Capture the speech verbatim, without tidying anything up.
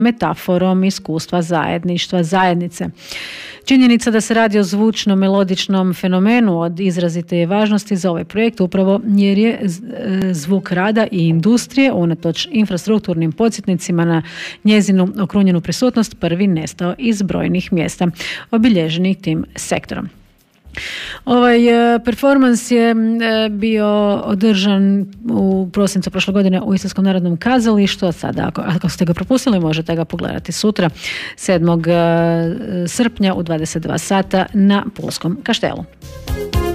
metaforom iskustva zajedništva, zajednice. Činjenica da se radi o zvučnom, melodičnom fenomenu od izrazite je važnosti za ovaj projekt upravo jer je zvuk rada i industrije unatoč infrastrukturnim podsjetnicima na njezinu okrunjenu prisutnost prvi nestao iz brojnih mjesta obilježenih tim sektorom. Ovaj performans je bio održan u prosincu prošle godine u Istarskom narodnom kazalištu, a sada ako, ako ste ga propustili možete ga pogledati sutra sedmog srpnja u dvadeset dva sata na Pulskom kaštelu.